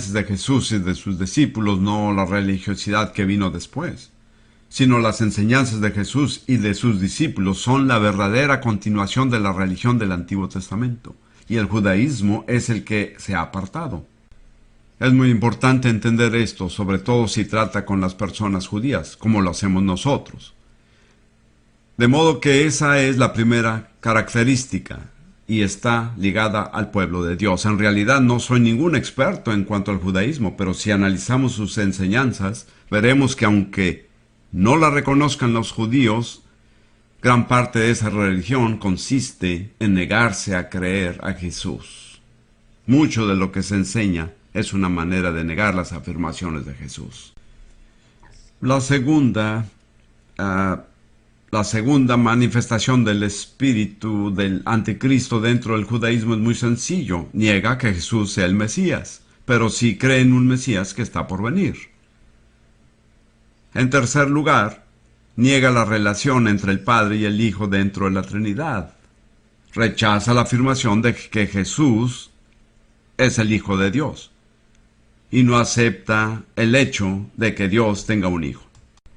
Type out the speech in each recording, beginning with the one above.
enseñanzas de Jesús y de sus discípulos, no la religiosidad que vino después, sino las enseñanzas de Jesús y de sus discípulos son la verdadera continuación de la religión del Antiguo Testamento, y el judaísmo es el que se ha apartado. Es muy importante entender esto, sobre todo si trata con las personas judías, como lo hacemos nosotros. De modo que esa es la primera característica, y está ligada al pueblo de Dios. En realidad no soy ningún experto en cuanto al judaísmo, pero si analizamos sus enseñanzas, veremos que aunque no la reconozcan los judíos, gran parte de esa religión consiste en negarse a creer a Jesús. Mucho de lo que se enseña es una manera de negar las afirmaciones de Jesús. La segunda manifestación del espíritu del anticristo dentro del judaísmo es muy sencillo. Niega que Jesús sea el Mesías, pero sí cree en un Mesías que está por venir. En tercer lugar, niega la relación entre el Padre y el Hijo dentro de la Trinidad. Rechaza la afirmación de que Jesús es el Hijo de Dios y no acepta el hecho de que Dios tenga un hijo.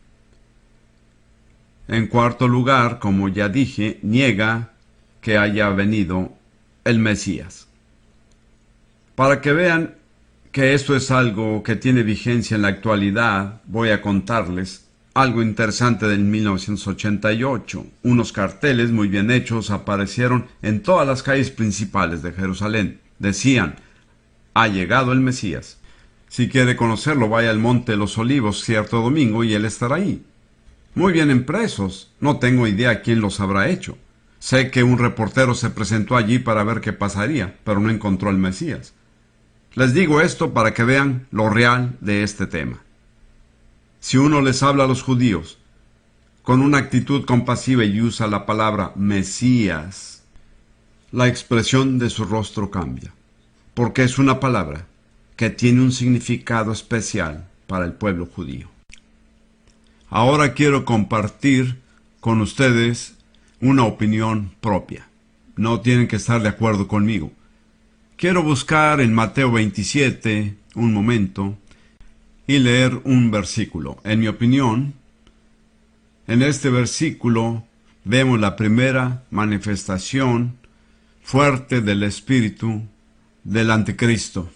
En cuarto lugar, como ya dije, niega que haya venido el Mesías. Para que vean que esto es algo que tiene vigencia en la actualidad, voy a contarles algo interesante del 1988. Unos carteles muy bien hechos aparecieron en todas las calles principales de Jerusalén. Decían: ha llegado el Mesías. Si quiere conocerlo, vaya al Monte de los Olivos cierto domingo y él estará ahí. Muy bien impresos. No tengo idea quién los habrá hecho. Sé que un reportero se presentó allí para ver qué pasaría, pero no encontró al Mesías. Les digo esto para que vean lo real de este tema. Si uno les habla a los judíos con una actitud compasiva y usa la palabra Mesías, la expresión de su rostro cambia, porque es una palabra que tiene un significado especial para el pueblo judío. Ahora quiero compartir con ustedes una opinión propia. No tienen que estar de acuerdo conmigo. Quiero buscar en Mateo 27 un momento y leer un versículo. En mi opinión, en este versículo vemos la primera manifestación fuerte del espíritu del anticristo.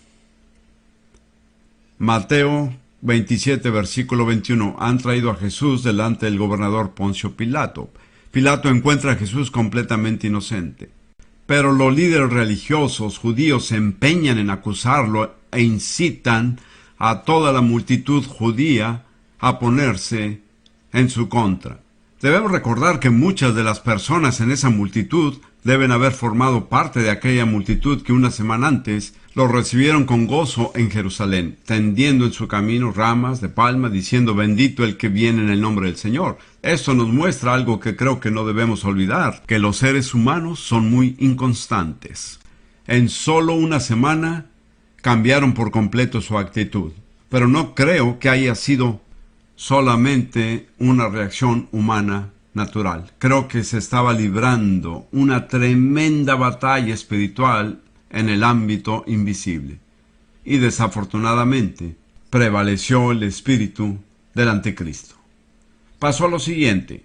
Mateo 27, versículo 21. Han traído a Jesús delante del gobernador Poncio Pilato. Pilato encuentra a Jesús completamente inocente. Pero los líderes religiosos judíos se empeñan en acusarlo e incitan a toda la multitud judía a ponerse en su contra. Debemos recordar que muchas de las personas en esa multitud deben haber formado parte de aquella multitud que una semana antes lo recibieron con gozo en Jerusalén, tendiendo en su camino ramas de palma, diciendo: bendito el que viene en el nombre del Señor. Esto nos muestra algo que creo que no debemos olvidar, que los seres humanos son muy inconstantes. En solo una semana cambiaron por completo su actitud, pero no creo que haya sido solamente una reacción humana natural. Creo que se estaba librando una tremenda batalla espiritual en el ámbito invisible. Y desafortunadamente prevaleció el espíritu del anticristo. Pasó a lo siguiente.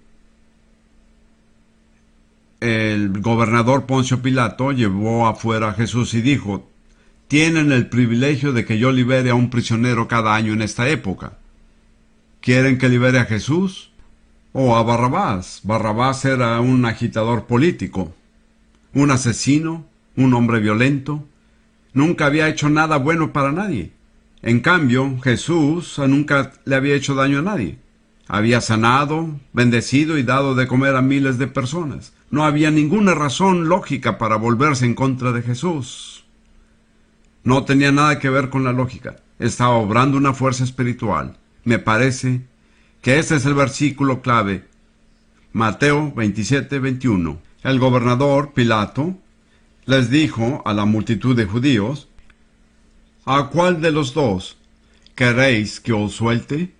El gobernador Poncio Pilato llevó afuera a Jesús y dijo: tienen el privilegio de que yo libere a un prisionero cada año en esta época. ¿Quieren que libere a Jesús o a Barrabás? Barrabás era un agitador político, un asesino, un hombre violento. Nunca había hecho nada bueno para nadie. En cambio, Jesús nunca le había hecho daño a nadie. Había sanado, bendecido y dado de comer a miles de personas. No había ninguna razón lógica para volverse en contra de Jesús. No tenía nada que ver con la lógica. Estaba obrando una fuerza espiritual. Me parece que este es el versículo clave. Mateo 27, 21. El gobernador Pilato les dijo a la multitud de judíos: ¿a cuál de los dos queréis que os suelte?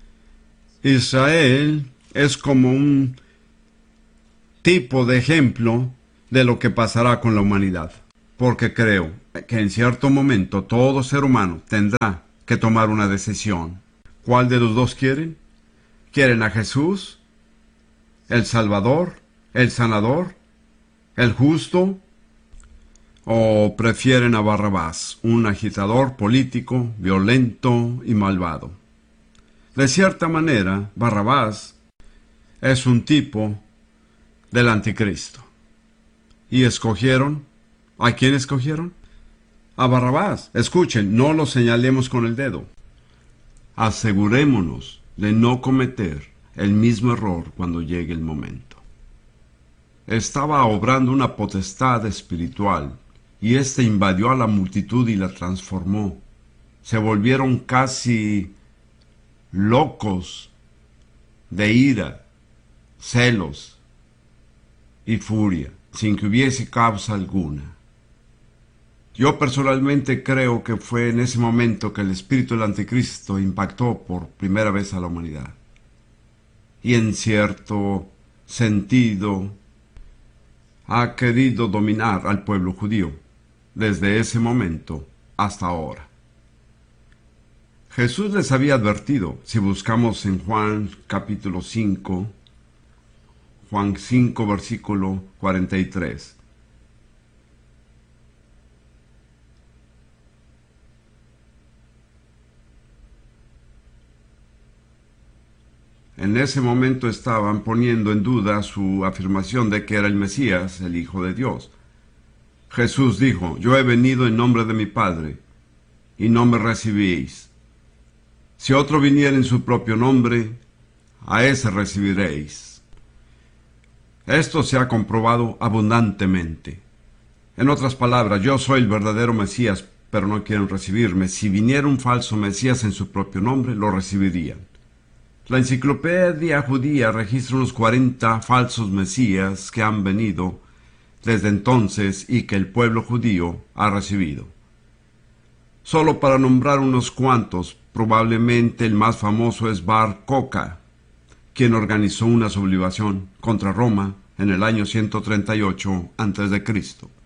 Israel es como un tipo de ejemplo de lo que pasará con la humanidad. porque creo que en cierto momento todo ser humano tendrá que tomar una decisión. ¿Cuál de los dos quieren? ¿Quieren a Jesús, el Salvador, el Sanador, el Justo? ¿O prefieren a Barrabás, un agitador político, violento y malvado? De cierta manera, Barrabás es un tipo del anticristo. ¿Y escogieron? ¿A quién escogieron? A Barrabás. Escuchen, no lo señalemos con el dedo. Asegurémonos de no cometer el mismo error cuando llegue el momento. Estaba obrando una potestad espiritual, y éste invadió a la multitud y la transformó. Se volvieron casi locos de ira, celos y furia, sin que hubiese causa alguna. Yo personalmente creo que fue en ese momento que el espíritu del anticristo impactó por primera vez a la humanidad. Y en cierto sentido ha querido dominar al pueblo judío desde ese momento hasta ahora. Jesús les había advertido, si buscamos en Juan capítulo 5, Juan 5 versículo 43. En ese momento estaban poniendo en duda su afirmación de que era el Mesías, el Hijo de Dios. Jesús dijo, yo he venido en nombre de mi Padre, y no me recibís. Si otro viniera en su propio nombre, a ese recibiréis. Esto se ha comprobado abundantemente. En otras palabras, yo soy el verdadero Mesías, pero no quieren recibirme. Si viniera un falso Mesías en su propio nombre, lo recibirían. La enciclopedia judía registra unos 40 falsos mesías que han venido desde entonces y que el pueblo judío ha recibido. Solo para nombrar unos cuantos, probablemente el más famoso es Bar Kokhba, quien organizó una sublevación contra Roma en el año 138 a.C.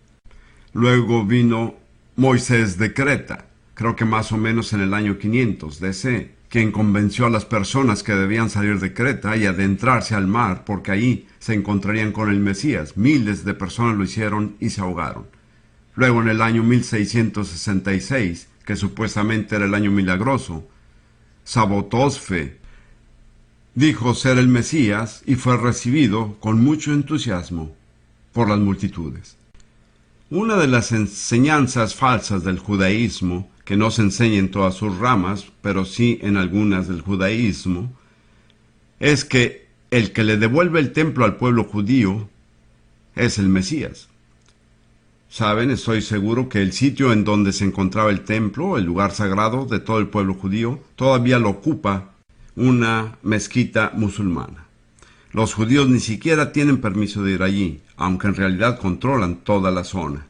Luego vino Moisés de Creta, creo que más o menos en el año 500 DC, quien convenció a las personas que debían salir de Creta y adentrarse al mar porque ahí se encontrarían con el Mesías. Miles de personas lo hicieron y se ahogaron. Luego en el año 1666, que supuestamente era el año milagroso, Sabotosfe dijo ser el Mesías y fue recibido con mucho entusiasmo por las multitudes. Una de las enseñanzas falsas del judaísmo, que no se enseña en todas sus ramas, pero sí en algunas del judaísmo, es que el que le devuelve el templo al pueblo judío es el Mesías. Saben, estoy seguro que el sitio en donde se encontraba el templo, el lugar sagrado de todo el pueblo judío, todavía lo ocupa una mezquita musulmana. Los judíos ni siquiera tienen permiso de ir allí, aunque en realidad controlan toda la zona.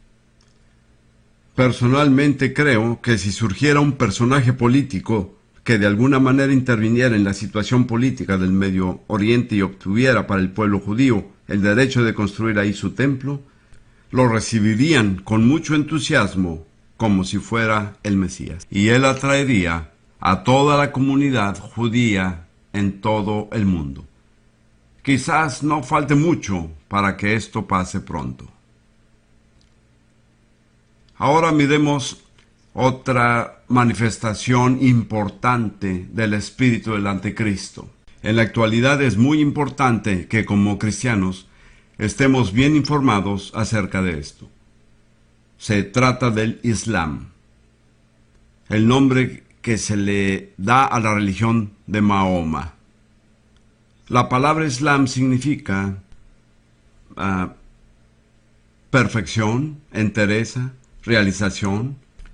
Personalmente creo que si surgiera un personaje político que de alguna manera interviniera en la situación política del Medio Oriente y obtuviera para el pueblo judío el derecho de construir ahí su templo, lo recibirían con mucho entusiasmo como si fuera el Mesías. Y él atraería a toda la comunidad judía en todo el mundo. Quizás no falte mucho para que esto pase pronto. Ahora miremos otra manifestación importante del espíritu del anticristo. En la actualidad es muy importante que como cristianos estemos bien informados acerca de esto. Se trata del Islam, el nombre que se le da a la religión de Mahoma. La palabra Islam significa perfección, entereza, realización.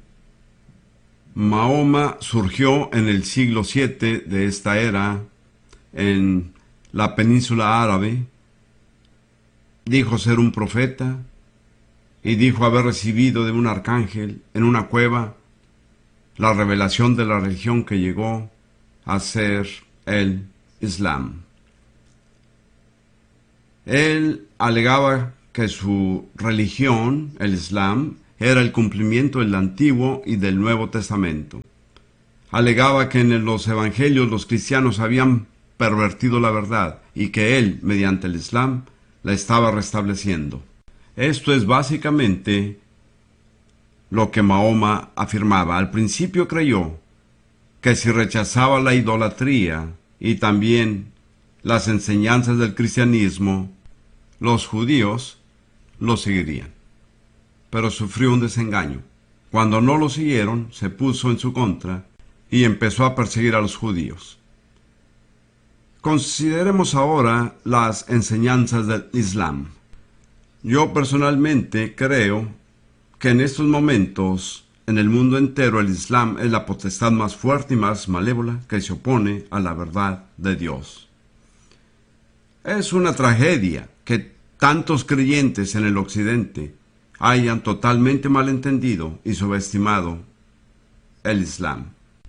Mahoma surgió en el siglo VII de esta era en la península árabe. Dijo ser un profeta y dijo haber recibido de un arcángel en una cueva la revelación de la religión que llegó a ser el Islam. Él alegaba que su religión, el Islam, era el cumplimiento del Antiguo y del Nuevo Testamento. Alegaba que en los evangelios los cristianos habían pervertido la verdad y que él, mediante el Islam, la estaba restableciendo. Esto es básicamente lo que Mahoma afirmaba. Al principio creyó que si rechazaba la idolatría y también las enseñanzas del cristianismo, los judíos lo seguirían. Pero sufrió un desengaño. Cuando no lo siguieron, se puso en su contra y empezó a perseguir a los judíos. Consideremos ahora las enseñanzas del Islam. Yo personalmente creo que en estos momentos, en el mundo entero, el Islam es la potestad más fuerte y más malévola que se opone a la verdad de Dios. Es una tragedia que tantos creyentes en el occidente hayan totalmente malentendido y subestimado el Islam.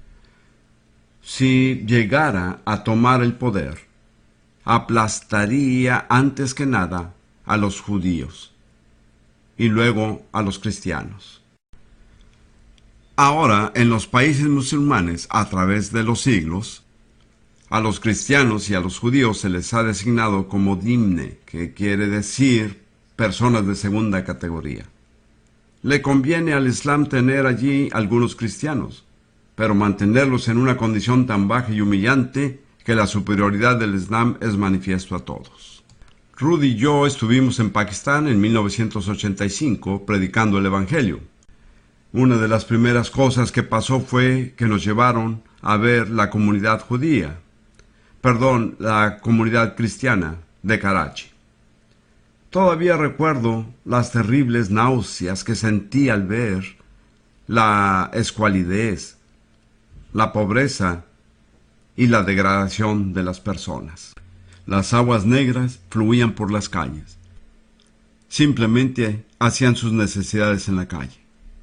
Si llegara a tomar el poder, aplastaría antes que nada a los judíos y luego a los cristianos. Ahora, en los países musulmanes, a través de los siglos, a los cristianos y a los judíos se les ha designado como dimne, que quiere decir personas de segunda categoría. Le conviene al Islam tener allí algunos cristianos, pero mantenerlos en una condición tan baja y humillante que la superioridad del Islam es manifiesto a todos. Rudy y yo estuvimos en Pakistán en 1985 predicando el Evangelio. Una de las primeras cosas que pasó fue que nos llevaron a ver la comunidad cristiana de Karachi. Todavía recuerdo las terribles náuseas que sentí al ver la escualidez, la pobreza y la degradación de las personas. Las aguas negras fluían por las calles. Simplemente hacían sus necesidades en la calle.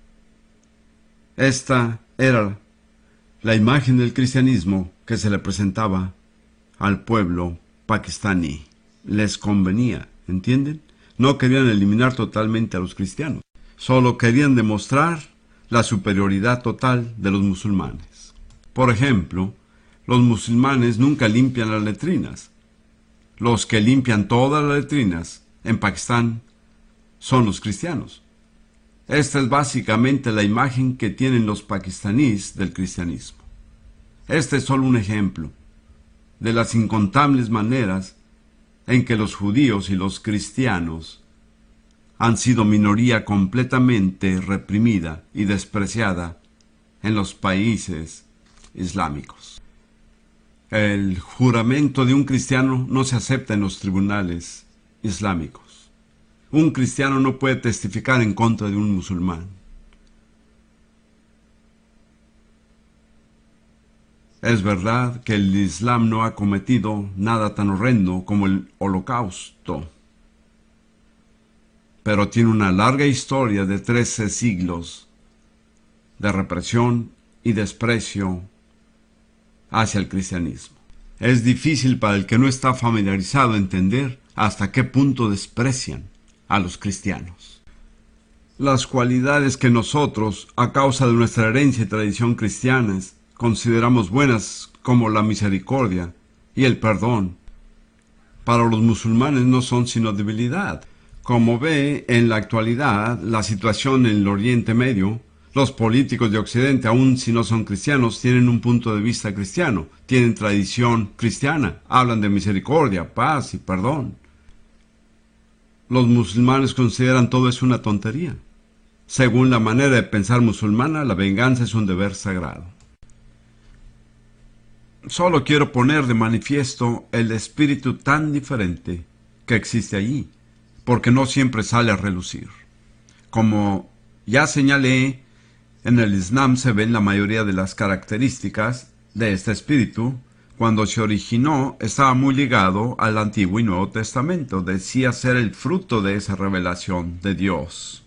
Esta era la imagen del cristianismo que se le presentaba al pueblo pakistaní. Les convenía, ¿entienden? No querían eliminar totalmente a los cristianos. Solo querían demostrar la superioridad total de los musulmanes. Por ejemplo, los musulmanes nunca limpian las letrinas. Los que limpian todas las letrinas en Pakistán son los cristianos. Esta es básicamente la imagen que tienen los pakistaníes del cristianismo. Este es solo un ejemplo de las incontables maneras en que los judíos y los cristianos han sido minoría completamente reprimida y despreciada en los países islámicos. El juramento de un cristiano no se acepta en los tribunales islámicos. Un cristiano no puede testificar en contra de un musulmán. Es verdad que el Islam no ha cometido nada tan horrendo como el Holocausto, pero tiene una larga historia de 13 siglos de represión y desprecio hacia el cristianismo. Es difícil para el que no está familiarizado entender hasta qué punto desprecian a los cristianos. Las cualidades que nosotros, a causa de nuestra herencia y tradición cristianas, consideramos buenas, como la misericordia y el perdón, para los musulmanes no son sino debilidad. Como ve en la actualidad la situación en el Oriente Medio, los políticos de Occidente, aun si no son cristianos, tienen un punto de vista cristiano, tienen tradición cristiana, hablan de misericordia, paz y perdón. Los musulmanes consideran todo eso una tontería. Según la manera de pensar musulmana, la venganza es un deber sagrado. Solo quiero poner de manifiesto el espíritu tan diferente que existe allí, porque no siempre sale a relucir. Como ya señalé, en el Islam se ven la mayoría de las características de este espíritu. Cuando se originó, estaba muy ligado al Antiguo y Nuevo Testamento. Decía ser el fruto de esa revelación de Dios.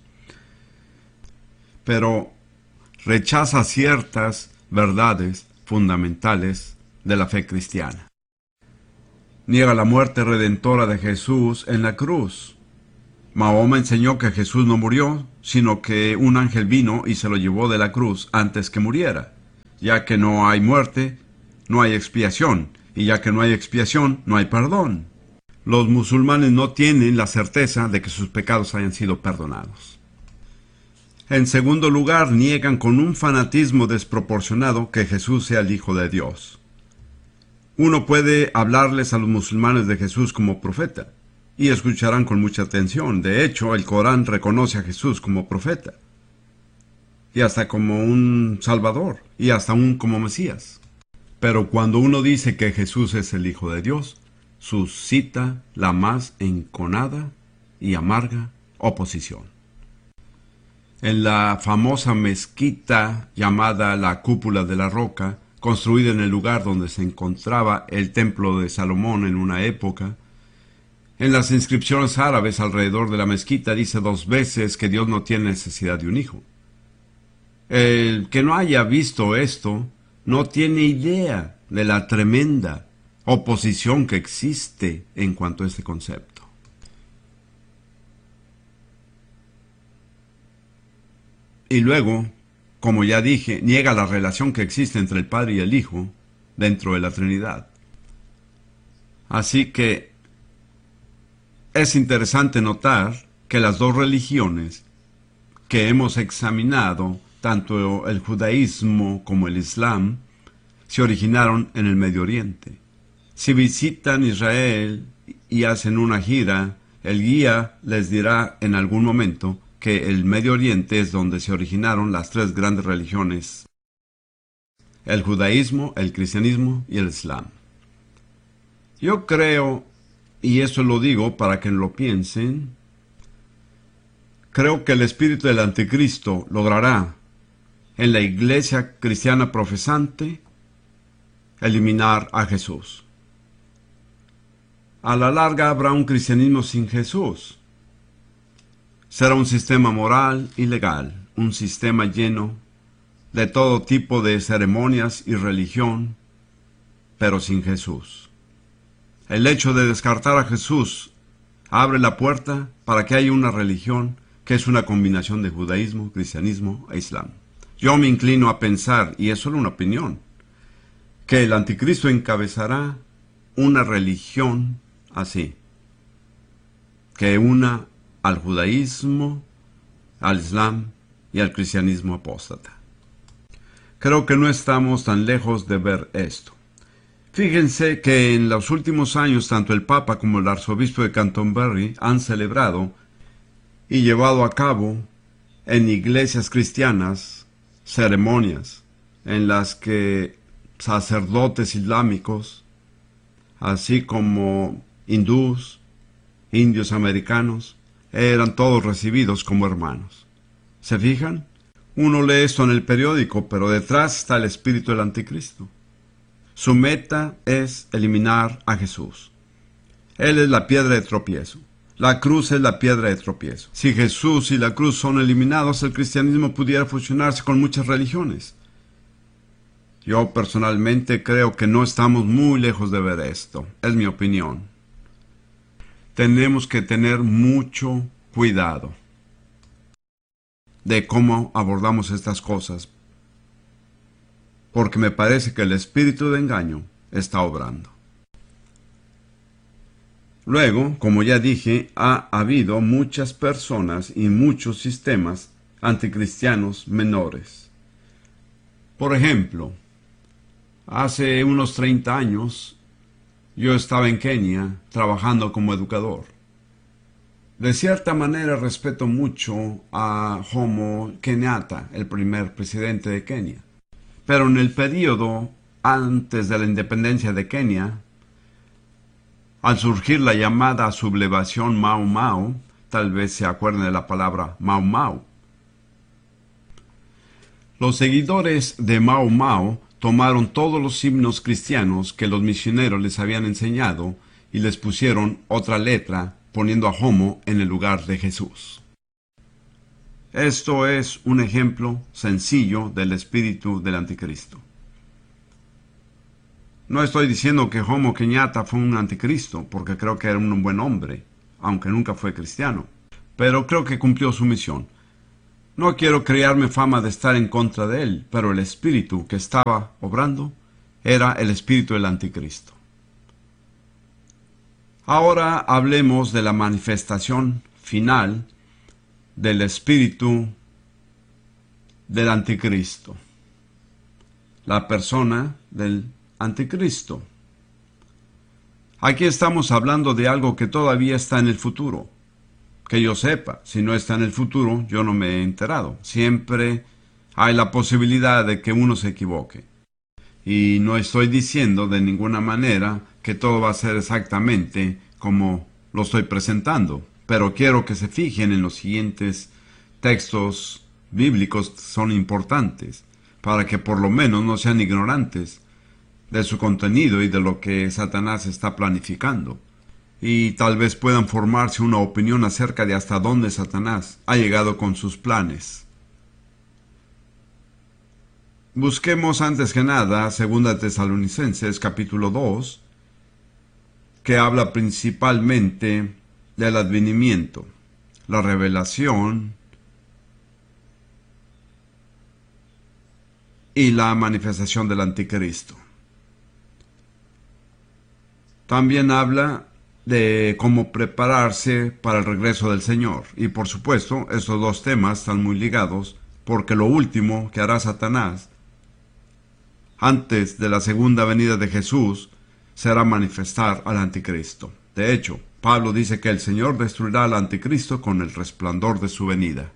Pero rechaza ciertas verdades fundamentales de la fe cristiana. Niega la muerte redentora de Jesús en la cruz. Mahoma enseñó que Jesús no murió, sino que un ángel vino y se lo llevó de la cruz antes que muriera. Ya que no hay muerte, no hay expiación, y ya que no hay expiación, no hay perdón. Los musulmanes no tienen la certeza de que sus pecados hayan sido perdonados. En segundo lugar, niegan con un fanatismo desproporcionado que Jesús sea el Hijo de Dios. Uno puede hablarles a los musulmanes de Jesús como profeta, y escucharán con mucha atención. De hecho, el Corán reconoce a Jesús como profeta, y hasta como un Salvador, y hasta aún como Mesías. Pero cuando uno dice que Jesús es el Hijo de Dios, suscita la más enconada y amarga oposición. En la famosa mezquita llamada la Cúpula de la Roca, construida en el lugar donde se encontraba el templo de Salomón en una época, en las inscripciones árabes alrededor de la mezquita dice 2 veces que Dios no tiene necesidad de un hijo. El que no haya visto esto no tiene idea de la tremenda oposición que existe en cuanto a este concepto. Y luego, como ya dije, niega la relación que existe entre el Padre y el Hijo dentro de la Trinidad. Así que es interesante notar que las dos religiones que hemos examinado, tanto el judaísmo como el islam, se originaron en el Medio Oriente. Si visitan Israel y hacen una gira, el guía les dirá en algún momento que el Medio Oriente es donde se originaron las 3 grandes religiones: el judaísmo, el cristianismo y el islam. Yo creo, y eso lo digo para que lo piensen, creo que el espíritu del anticristo logrará en la iglesia cristiana profesante eliminar a Jesús. A la larga habrá un cristianismo sin Jesús. Será un sistema moral y legal, un sistema lleno de todo tipo de ceremonias y religión, pero sin Jesús. El hecho de descartar a Jesús abre la puerta para que haya una religión que es una combinación de judaísmo, cristianismo e islam. Yo me inclino a pensar, y es solo una opinión, que el anticristo encabezará una religión así, que una al judaísmo, al islam y al cristianismo apóstata. Creo que no estamos tan lejos de ver esto. Fíjense que en los últimos años tanto el Papa como el arzobispo de Canterbury han celebrado y llevado a cabo en iglesias cristianas ceremonias en las que sacerdotes islámicos, así como hindús, indios americanos, eran todos recibidos como hermanos. ¿Se fijan? Uno lee esto en el periódico, pero detrás está el espíritu del anticristo. Su meta es eliminar a Jesús. Él es la piedra de tropiezo. La cruz es la piedra de tropiezo. Si Jesús y la cruz son eliminados, el cristianismo pudiera fusionarse con muchas religiones. Yo personalmente creo que no estamos muy lejos de ver esto. Es mi opinión. Tenemos que tener mucho cuidado de cómo abordamos estas cosas, porque me parece que el espíritu de engaño está obrando. Luego, como ya dije, ha habido muchas personas y muchos sistemas anticristianos menores. Por ejemplo, hace unos 30 años, yo estaba en Kenia trabajando como educador. De cierta manera respeto mucho a Jomo Kenyatta, el primer presidente de Kenia. Pero en el periodo antes de la independencia de Kenia, al surgir la llamada sublevación Mau Mau, tal vez se acuerden de la palabra Mau Mau. Los seguidores de Mau Mau tomaron todos los himnos cristianos que los misioneros les habían enseñado y les pusieron otra letra, poniendo a Jomo en el lugar de Jesús. Esto es un ejemplo sencillo del espíritu del anticristo. No estoy diciendo que Jomo Kenyatta fue un anticristo, porque creo que era un buen hombre, aunque nunca fue cristiano. pero creo que cumplió su misión. No quiero crearme fama de estar en contra de él, pero el espíritu que estaba obrando era el espíritu del anticristo. Ahora hablemos de la manifestación final del espíritu del anticristo, la persona del anticristo. Aquí estamos hablando de algo que todavía está en el futuro. Que yo sepa, si no está en el futuro, yo no me he enterado. Siempre hay la posibilidad de que uno se equivoque. Y no estoy diciendo de ninguna manera que todo va a ser exactamente como lo estoy presentando, pero quiero que se fijen en los siguientes textos bíblicos, son importantes, para que por lo menos no sean ignorantes de su contenido y de lo que Satanás está planificando. Y tal vez puedan formarse una opinión acerca de hasta dónde Satanás ha llegado con sus planes. Busquemos antes que nada 2 Tesalonicenses capítulo 2, que habla principalmente del advenimiento, la revelación y la manifestación del anticristo. También habla de cómo prepararse para el regreso del Señor. Y por supuesto, estos dos temas están muy ligados, porque lo último que hará Satanás antes de la segunda venida de Jesús será manifestar al anticristo. De hecho, Pablo dice que el Señor destruirá al anticristo con el resplandor de su venida.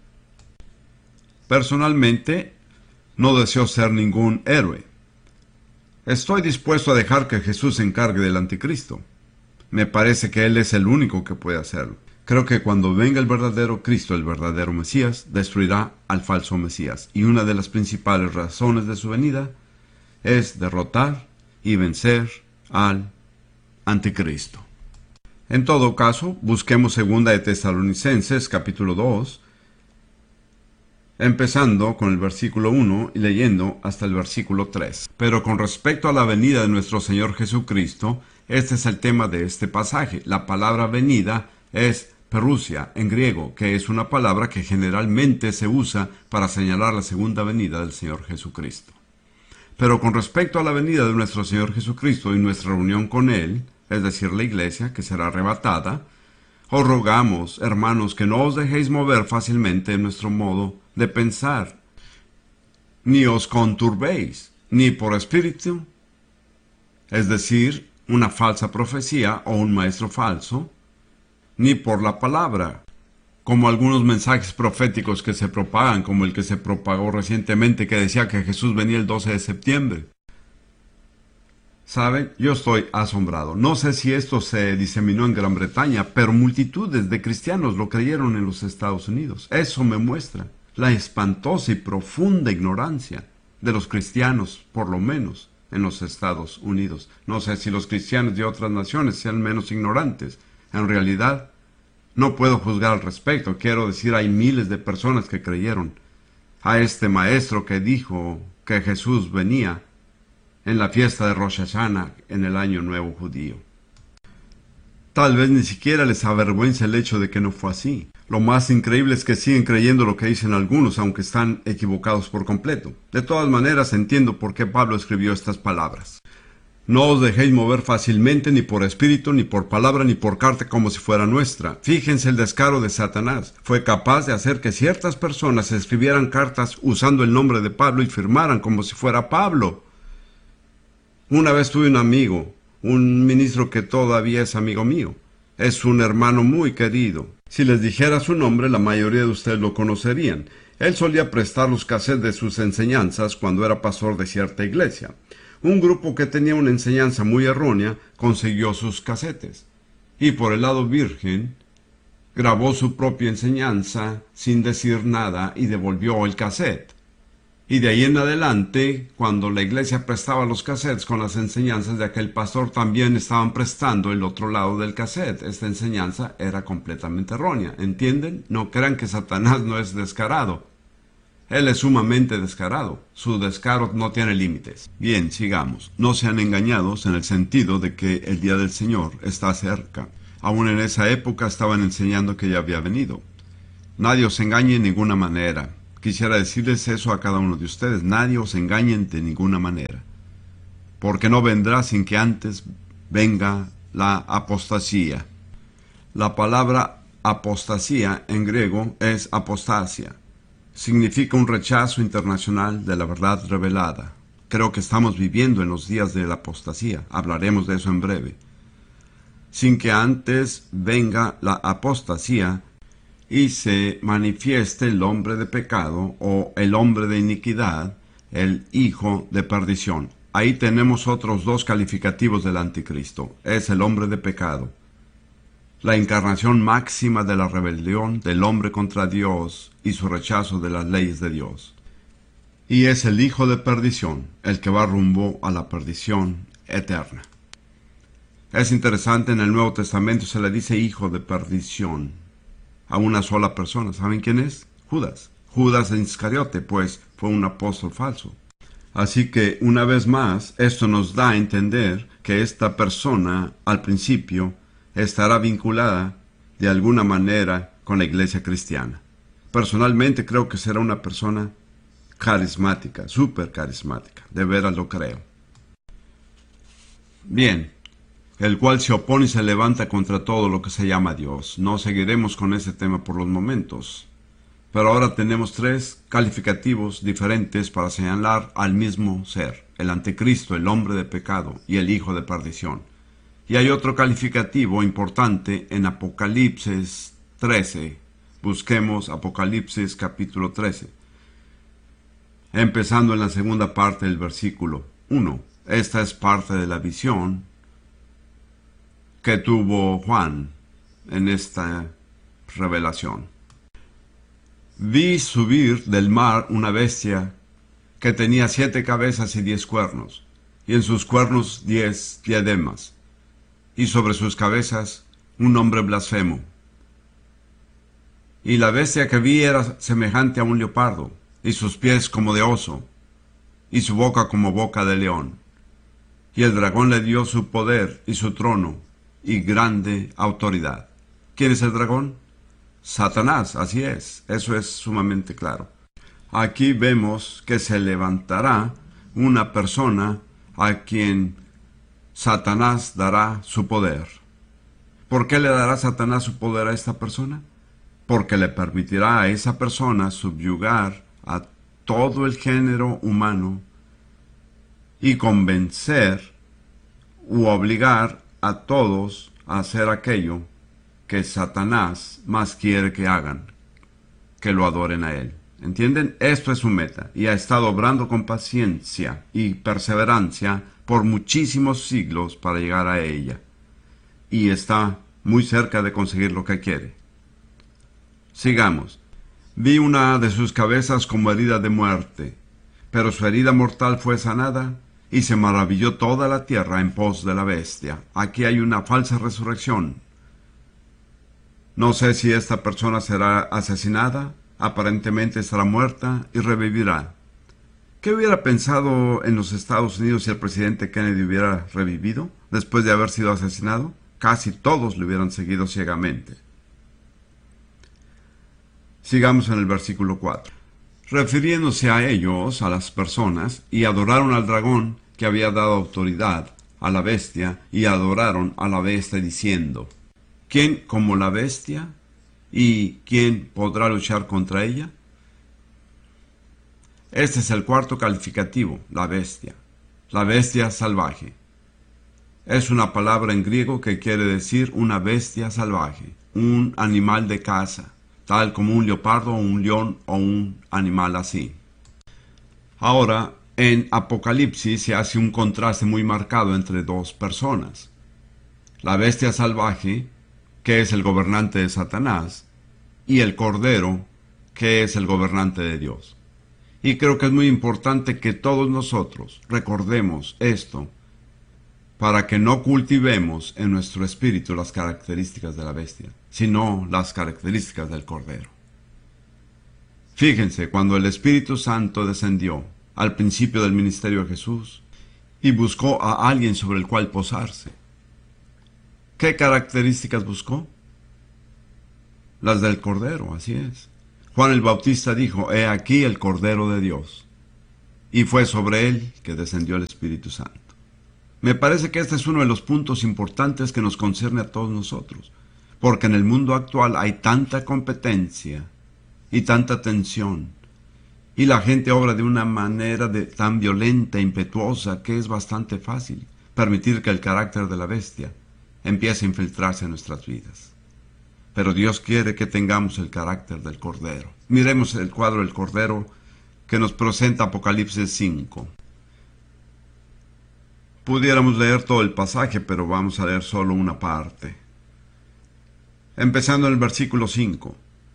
Personalmente, no deseo ser ningún héroe. Estoy dispuesto a dejar que Jesús se encargue del anticristo. Me parece que Él es el único que puede hacerlo. Creo que cuando venga el verdadero Cristo, el verdadero Mesías, destruirá al falso Mesías. Y una de las principales razones de su venida es derrotar y vencer al anticristo. En todo caso, busquemos 2 Tesalonicenses capítulo 2, empezando con el versículo 1 y leyendo hasta el versículo 3. Pero con respecto a la venida de nuestro Señor Jesucristo, este es el tema de este pasaje. La palabra venida es perusia en griego, que es una palabra que generalmente se usa para señalar la segunda venida del Señor Jesucristo. Pero con respecto a la venida de nuestro Señor Jesucristo y nuestra reunión con Él, es decir, la iglesia que será arrebatada, os rogamos, hermanos, que no os dejéis mover fácilmente en nuestro modo de pensar, ni os conturbéis, ni por espíritu, es decir, una falsa profecía o un maestro falso, ni por la palabra, como algunos mensajes proféticos que se propagan, como el que se propagó recientemente que decía que Jesús venía el 12 de septiembre. ¿Saben? Yo estoy asombrado. No sé si esto se diseminó en Gran Bretaña, pero multitudes de cristianos lo creyeron en los Estados Unidos. Eso me muestra la espantosa y profunda ignorancia de los cristianos, por lo menos en los Estados Unidos. No sé si los cristianos de otras naciones sean menos ignorantes. En realidad, no puedo juzgar al respecto. Quiero decir, hay miles de personas que creyeron a este maestro que dijo que Jesús venía en la fiesta de Rosh Hashanah en el Año Nuevo Judío. Tal vez ni siquiera les avergüenza el hecho de que no fue así. Lo más increíble es que siguen creyendo lo que dicen algunos, aunque están equivocados por completo. De todas maneras, entiendo por qué Pablo escribió estas palabras. No os dejéis mover fácilmente ni por espíritu, ni por palabra, ni por carta como si fuera nuestra. Fíjense el descaro de Satanás. Fue capaz de hacer que ciertas personas escribieran cartas usando el nombre de Pablo y firmaran como si fuera Pablo. Una vez tuve un amigo, un ministro que todavía es amigo mío. Es un hermano muy querido. Si les dijera su nombre, la mayoría de ustedes lo conocerían. Él solía prestar los cassettes de sus enseñanzas cuando era pastor de cierta iglesia. Un grupo que tenía una enseñanza muy errónea consiguió sus casetes. Y por el lado virgen, grabó su propia enseñanza sin decir nada y devolvió el cassette. Y de ahí en adelante, cuando la iglesia prestaba los cassettes con las enseñanzas de aquel pastor, también estaban prestando el otro lado del cassette. Esta enseñanza era completamente errónea. ¿Entienden? No crean que Satanás no es descarado. Él es sumamente descarado. Su descaro no tiene límites. Bien, sigamos. No sean engañados en el sentido de que el día del Señor está cerca. Aún en esa época estaban enseñando que ya había venido. Nadie os engañe en ninguna manera. Quisiera decirles eso a cada uno de ustedes. Nadie os engañe de ninguna manera. Porque no vendrá sin que antes venga la apostasía. La palabra apostasía en griego es apostasia. Significa un rechazo internacional de la verdad revelada. Creo que estamos viviendo en los días de la apostasía. Hablaremos de eso en breve. Sin que antes venga la apostasía y se manifieste el hombre de pecado o el hombre de iniquidad, el hijo de perdición. Ahí tenemos otros dos calificativos del anticristo. Es el hombre de pecado, la encarnación máxima de la rebelión del hombre contra Dios y su rechazo de las leyes de Dios. Y es el hijo de perdición, el que va rumbo a la perdición eterna. Es interesante, en el Nuevo Testamento se le dice hijo de perdición a una sola persona. ¿Saben quién es? Judas. Judas de Iscariote, pues fue un apóstol falso. Así que, una vez más, esto nos da a entender que esta persona, al principio, estará vinculada de alguna manera con la iglesia cristiana. Personalmente creo que será una persona carismática, súper carismática. De veras lo creo. Bien. El cual se opone y se levanta contra todo lo que se llama Dios. No seguiremos con ese tema por los momentos. Pero ahora tenemos tres calificativos diferentes para señalar al mismo ser, el anticristo, el hombre de pecado y el hijo de perdición. Y hay otro calificativo importante en Apocalipsis 13. Busquemos Apocalipsis capítulo 13. Empezando en la segunda parte del versículo 1. Esta es parte de la visión que tuvo Juan en esta revelación. Vi subir del mar una bestia que tenía 7 cabezas y 10 cuernos, y en sus cuernos 10 diademas, y sobre sus cabezas un nombre blasfemo. Y la bestia que vi era semejante a un leopardo, y sus pies como de oso, y su boca como boca de león. Y el dragón le dio su poder y su trono, y grande autoridad. ¿Quién es el dragón? Satanás, así es, eso es sumamente claro. Aquí vemos que se levantará una persona a quien Satanás dará su poder. ¿Por qué le dará Satanás su poder a esta persona? Porque le permitirá a esa persona subyugar a todo el género humano y convencer u obligar a todos a hacer aquello que Satanás más quiere que hagan, que lo adoren a él. ¿Entienden? Esto es su meta, y ha estado obrando con paciencia y perseverancia por muchísimos siglos para llegar a ella, y está muy cerca de conseguir lo que quiere. Sigamos. Vi una de sus cabezas como herida de muerte, pero su herida mortal fue sanada, y se maravilló toda la tierra en pos de la bestia. Aquí hay una falsa resurrección. No sé si esta persona será asesinada, aparentemente estará muerta y revivirá. ¿Qué hubiera pensado en los Estados Unidos si el presidente Kennedy hubiera revivido después de haber sido asesinado? Casi todos le hubieran seguido ciegamente. Sigamos en el versículo 4. Refiriéndose a ellos, a las personas, y adoraron al dragón que había dado autoridad a la bestia, y adoraron a la bestia diciendo: ¿quién como la bestia? ¿Y quién podrá luchar contra ella? Este es el cuarto calificativo, la bestia salvaje. Es una palabra en griego que quiere decir una bestia salvaje, un animal de caza, tal como un leopardo o un león o un animal así. Ahora, en Apocalipsis se hace un contraste muy marcado entre dos personas. La bestia salvaje, que es el gobernante de Satanás, y el cordero, que es el gobernante de Dios. Y creo que es muy importante que todos nosotros recordemos esto, para que no cultivemos en nuestro espíritu las características de la bestia, sino las características del cordero. Fíjense, cuando el Espíritu Santo descendió al principio del ministerio de Jesús y buscó a alguien sobre el cual posarse, ¿qué características buscó? Las del Cordero, así es. Juan el Bautista dijo, he aquí el Cordero de Dios. Y fue sobre él que descendió el Espíritu Santo. Me parece que este es uno de los puntos importantes que nos concierne a todos nosotros, porque en el mundo actual hay tanta competencia y tanta tensión, y la gente obra de una manera tan violenta e impetuosa que es bastante fácil permitir que el carácter de la bestia empiece a infiltrarse en nuestras vidas. Pero Dios quiere que tengamos el carácter del Cordero. Miremos el cuadro del Cordero que nos presenta Apocalipsis 5. Pudiéramos leer todo el pasaje, pero vamos a leer solo una parte. Empezando en el versículo 5.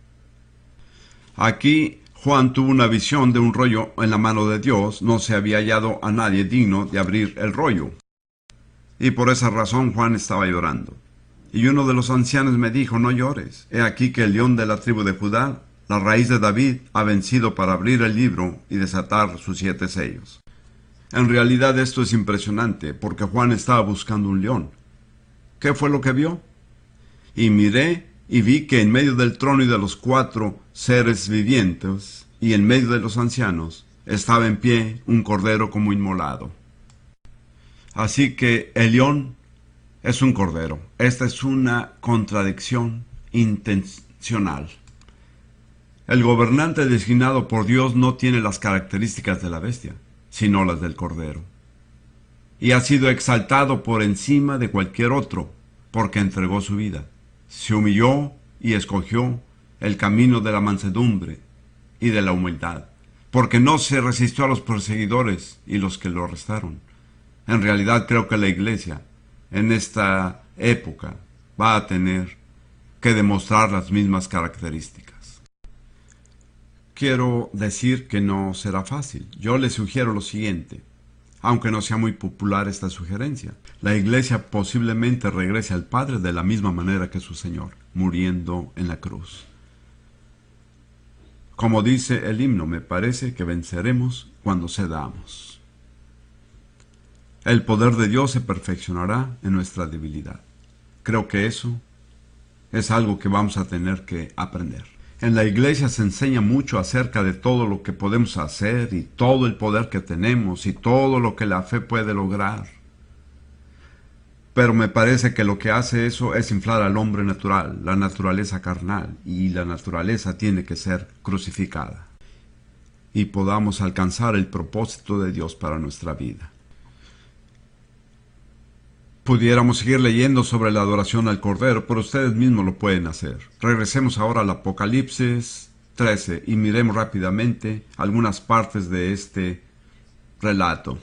Aquí Juan tuvo una visión de un rollo en la mano de Dios. No se había hallado a nadie digno de abrir el rollo. Y por esa razón Juan estaba llorando. Y uno de los ancianos me dijo, no llores. He aquí que el león de la tribu de Judá, la raíz de David, ha vencido para abrir el libro y desatar sus 7 sellos. En realidad esto es impresionante, porque Juan estaba buscando un león. ¿Qué fue lo que vio? Y miré y vi que en medio del trono y de los 4 seres vivientes, y en medio de los ancianos, estaba en pie un cordero como inmolado. Así que el león es un cordero. Esta es una contradicción intencional. El gobernante designado por Dios no tiene las características de la bestia, sino las del Cordero. Y ha sido exaltado por encima de cualquier otro, porque entregó su vida. Se humilló y escogió el camino de la mansedumbre y de la humildad, porque no se resistió a los perseguidores y los que lo arrestaron. En realidad creo que la iglesia, en esta época, va a tener que demostrar las mismas características. Quiero decir que no será fácil. Yo le sugiero lo siguiente, aunque no sea muy popular esta sugerencia. La iglesia posiblemente regrese al Padre de la misma manera que su Señor, muriendo en la cruz. Como dice el himno, me parece que venceremos cuando cedamos. El poder de Dios se perfeccionará en nuestra debilidad. Creo que eso es algo que vamos a tener que aprender. En la iglesia se enseña mucho acerca de todo lo que podemos hacer y todo el poder que tenemos y todo lo que la fe puede lograr. Pero me parece que lo que hace eso es inflar al hombre natural, la naturaleza carnal, y la naturaleza tiene que ser crucificada. Y podamos alcanzar el propósito de Dios para nuestra vida. Pudiéramos seguir leyendo sobre la adoración al Cordero, pero ustedes mismos lo pueden hacer. Regresemos ahora al Apocalipsis 13 y miremos rápidamente algunas partes de este relato.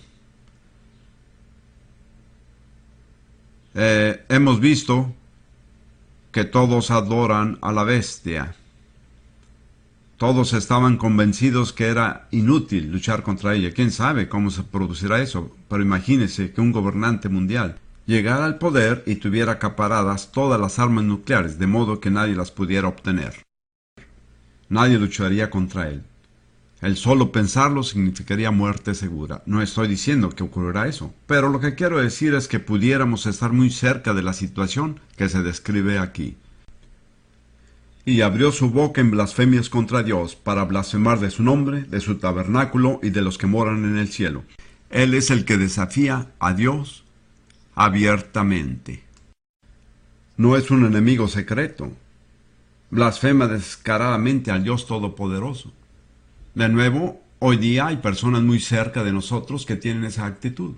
Hemos visto que todos adoran a la bestia. Todos estaban convencidos que era inútil luchar contra ella. ¿Quién sabe cómo se producirá eso? Pero imagínense que un gobernante mundial llegara al poder y tuviera acaparadas todas las armas nucleares, de modo que nadie las pudiera obtener. Nadie lucharía contra él. El solo pensarlo significaría muerte segura. No estoy diciendo que ocurrirá eso, pero lo que quiero decir es que pudiéramos estar muy cerca de la situación que se describe aquí. Y abrió su boca en blasfemias contra Dios, para blasfemar de su nombre, de su tabernáculo y de los que moran en el cielo. Él es el que desafía a Dios abiertamente. No es un enemigo secreto. Blasfema descaradamente al Dios Todopoderoso. De nuevo, hoy día hay personas muy cerca de nosotros que tienen esa actitud.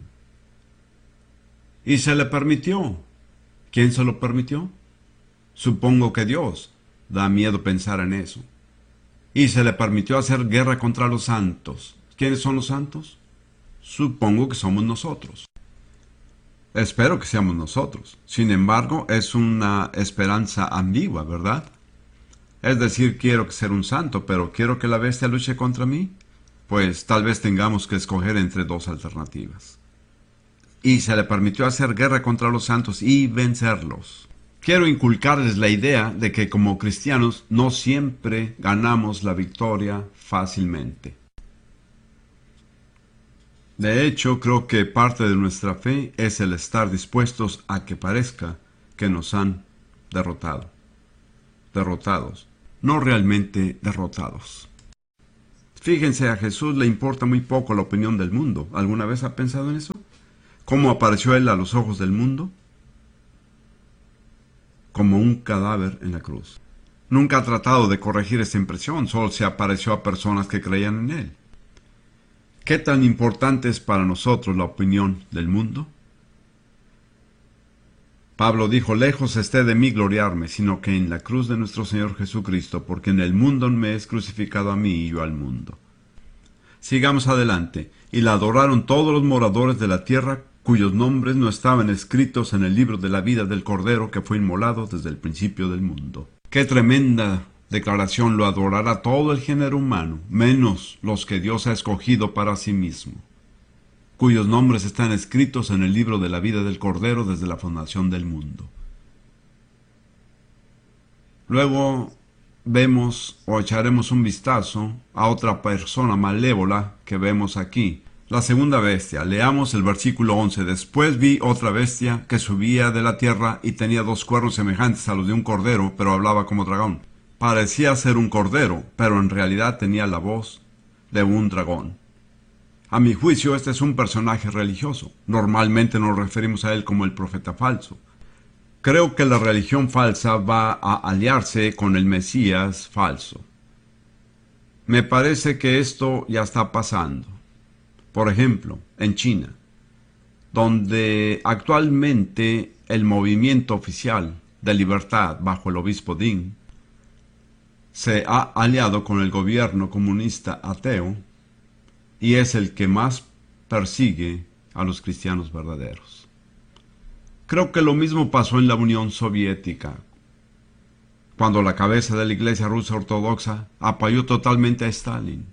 Y se le permitió. ¿Quién se lo permitió? Supongo que Dios. Da miedo pensar en eso. Y se le permitió hacer guerra contra los santos. ¿Quiénes son los santos? Supongo que somos nosotros. Espero que seamos nosotros. Sin embargo, es una esperanza ambigua, ¿verdad? Es decir, quiero ser un santo, pero ¿quiero que la bestia luche contra mí? Pues tal vez tengamos que escoger entre dos alternativas. Y se le permitió hacer guerra contra los santos y vencerlos. Quiero inculcarles la idea de que como cristianos no siempre ganamos la victoria fácilmente. De hecho, creo que parte de nuestra fe es el estar dispuestos a que parezca que nos han derrotado. derrotados, no realmente derrotados. Fíjense, a Jesús le importa muy poco la opinión del mundo. ¿Alguna vez ha pensado en eso? ¿Cómo apareció Él a los ojos del mundo? Como un cadáver en la cruz. Nunca ha tratado de corregir esta impresión, solo se apareció a personas que creían en Él. ¿Qué tan importante es para nosotros la opinión del mundo? Pablo dijo, lejos esté de mí gloriarme, sino que en la cruz de nuestro Señor Jesucristo, porque en el mundo me es crucificado a mí y yo al mundo. Sigamos adelante. Y la adoraron todos los moradores de la tierra, cuyos nombres no estaban escritos en el libro de la vida del Cordero que fue inmolado desde el principio del mundo. ¡Qué tremenda declaración! Lo adorará todo el género humano, menos los que Dios ha escogido para sí mismo, cuyos nombres están escritos en el libro de la vida del Cordero desde la fundación del mundo. Luego vemos o echaremos un vistazo a otra persona malévola que vemos aquí, la segunda bestia. Leamos el versículo 11. Después vi otra bestia que subía de la tierra y tenía 2 cuernos semejantes a los de un cordero, pero hablaba como dragón. Parecía ser un cordero, pero en realidad tenía la voz de un dragón. A mi juicio, este es un personaje religioso. Normalmente nos referimos a él como el profeta falso. Creo que la religión falsa va a aliarse con el Mesías falso. Me parece que esto ya está pasando. Por ejemplo, en China, donde actualmente el movimiento oficial de libertad bajo el obispo Ding se ha aliado con el gobierno comunista ateo y es el que más persigue a los cristianos verdaderos. Creo que lo mismo pasó en la Unión Soviética, cuando la cabeza de la Iglesia rusa ortodoxa apoyó totalmente a Stalin.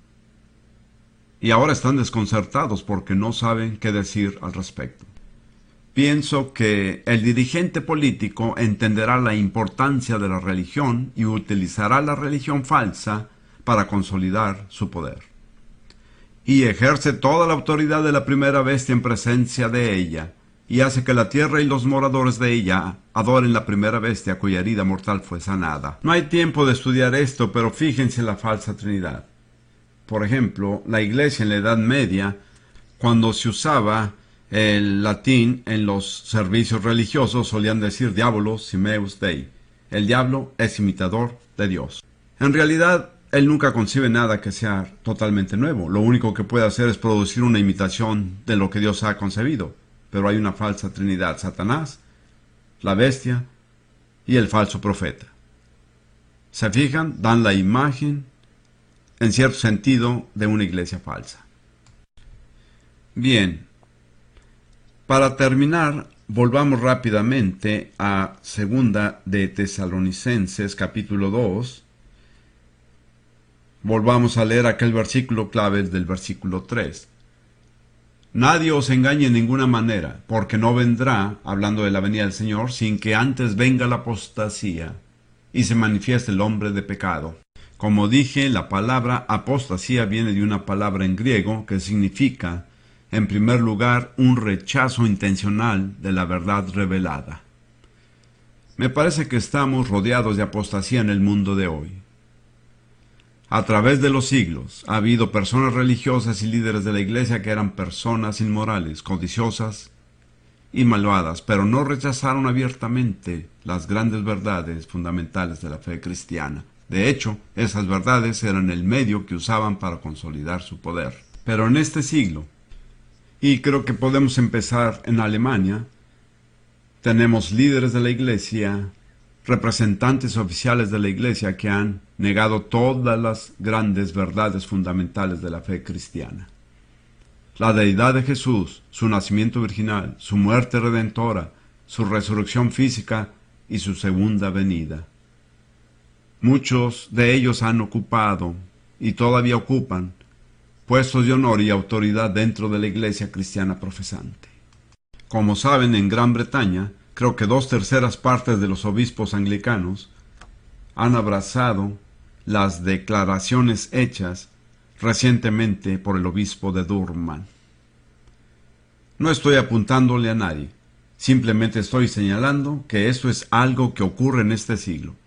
Y ahora están desconcertados porque no saben qué decir al respecto. Pienso que el dirigente político entenderá la importancia de la religión y utilizará la religión falsa para consolidar su poder. Y ejerce toda la autoridad de la primera bestia en presencia de ella, y hace que la tierra y los moradores de ella adoren la primera bestia cuya herida mortal fue sanada. No hay tiempo de estudiar esto, pero fíjense en la falsa Trinidad. Por ejemplo, la Iglesia en la Edad Media, cuando se usaba el latín en los servicios religiosos, solían decir Diabolos simeus Dei. El diablo es imitador de Dios. En realidad, él nunca concibe nada que sea totalmente nuevo. Lo único que puede hacer es producir una imitación de lo que Dios ha concebido. Pero hay una falsa Trinidad: Satanás, la bestia y el falso profeta. ¿Se fijan? Dan la imagen, en cierto sentido, de una iglesia falsa. Bien, para terminar, volvamos rápidamente a Segunda de Tesalonicenses, capítulo 2. Volvamos a leer aquel versículo clave del versículo 3. Nadie os engañe en ninguna manera, porque no vendrá, hablando de la venida del Señor, sin que antes venga la apostasía y se manifieste el hombre de pecado. Como dije, la palabra apostasía viene de una palabra en griego que significa, en primer lugar, un rechazo intencional de la verdad revelada. Me parece que estamos rodeados de apostasía en el mundo de hoy. A través de los siglos ha habido personas religiosas y líderes de la iglesia que eran personas inmorales, codiciosas y malvadas, pero no rechazaron abiertamente las grandes verdades fundamentales de la fe cristiana. De hecho, esas verdades eran el medio que usaban para consolidar su poder. Pero en este siglo, y creo que podemos empezar en Alemania, tenemos líderes de la iglesia, representantes oficiales de la iglesia que han negado todas las grandes verdades fundamentales de la fe cristiana. La deidad de Jesús, su nacimiento virginal, su muerte redentora, su resurrección física y su segunda venida. Muchos de ellos han ocupado, y todavía ocupan, puestos de honor y autoridad dentro de la iglesia cristiana profesante. Como saben, en Gran Bretaña, creo que 2/3 partes de los obispos anglicanos han abrazado las declaraciones hechas recientemente por el obispo de Durham. No estoy apuntándole a nadie, simplemente estoy señalando que esto es algo que ocurre en este siglo,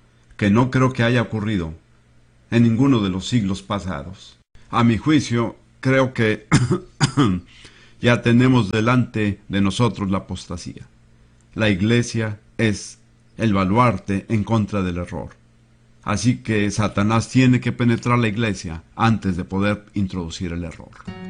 que no creo que haya ocurrido en ninguno de los siglos pasados. A mi juicio, creo que ya tenemos delante de nosotros la apostasía. La Iglesia es el baluarte en contra del error. Así que Satanás tiene que penetrar la Iglesia antes de poder introducir el error.